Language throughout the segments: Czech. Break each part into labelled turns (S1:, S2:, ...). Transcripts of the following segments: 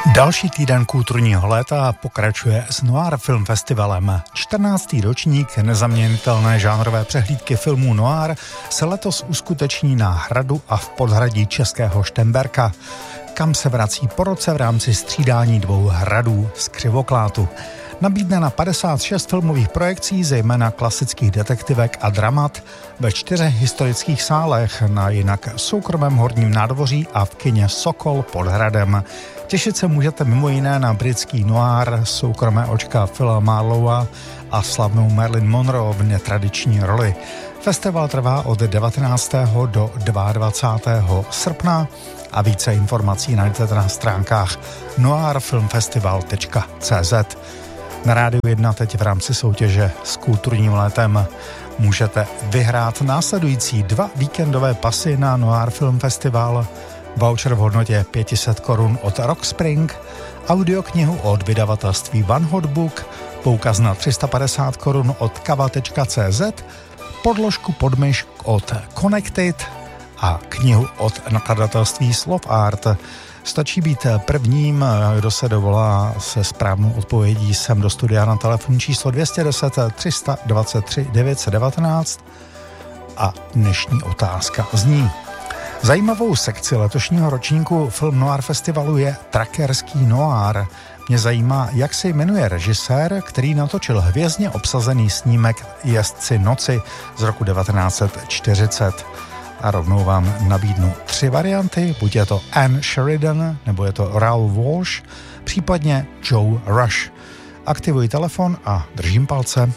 S1: Další týden kulturního léta pokračuje s Noir Film Festivalem. 14. ročník nezaměnitelné žánrové přehlídky filmů Noir se letos uskuteční na Hradu a v podhradí Českého Štemberka, kam se vrací po roce v rámci střídání dvou hradů z Křivoklátu. Nabídne na 56 filmových projekcí, zejména klasických detektivek a dramat, ve 4 historických sálech, na jinak soukromém Horním nádvoří a v kině Sokol pod Hradem. Těšit se můžete mimo jiné na britský noir, soukromé očka Phila Marlowa a slavnou Marilyn Monroe v netradiční roli. Festival trvá od 19. do 22. srpna a více informací najdete na stránkách noirfilmfestival.cz. Na Rádiu 1 teď v rámci soutěže s kulturním létem můžete vyhrát následující 2 víkendové pasy na Noir Film Festival, voucher v hodnotě 500 korun od Rockspring, audioknihu od vydavatelství One Hot Book, poukaz na 350 korun od kava.cz, podložku podmyš od Connected a knihu od nakladatelství Slov Art. Stačí být prvním, kdo se dovolá se správnou odpovědí sem do studia na telefonní číslo 210 323 919 a dnešní otázka zní: zajímavou sekci letošního ročníku Film Noir Festivalu je trackerský noir. Mě zajímá, jak se jmenuje režisér, který natočil hvězdně obsazený snímek Jezdci noci z roku 1940. A rovnou vám nabídnu 3 varianty, buď je to Anne Sheridan, nebo je to Raoul Walsh, případně Joe Rush. Aktivuji telefon a držím palce.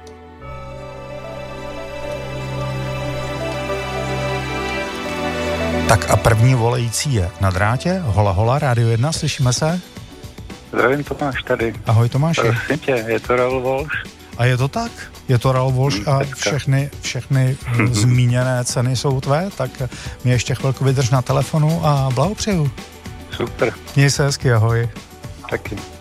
S1: Tak a první volající je na drátě. Hola, hola, Rádio 1, slyšíme se?
S2: Zdravím, Tomáš tady.
S1: Ahoj, Tomáši.
S2: Prosím tě, je to Raoul Walsh?
S1: A je to tak? Je to Raoul Walsh a všechny zmíněné ceny jsou tvé, tak mě ještě chvilku vydrž na telefonu a blahopřeju.
S2: Super.
S1: Měj se hezky, ahoj.
S2: Taky.